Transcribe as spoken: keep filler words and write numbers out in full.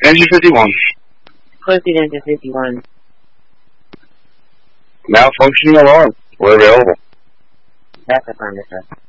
Engine fifty-one. Proceed engine fifty-one. Malfunctioning alarm. We're available. That's affirmative, sir.